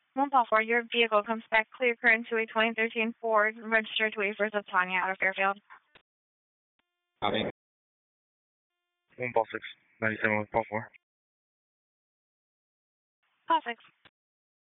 One Paul 4, your vehicle comes back clear current to a 2013 Ford registered to Wafers of Tanya out of Fairfield. Copy. 1 Paul 6, 97 1 Paul 4. Paul 6.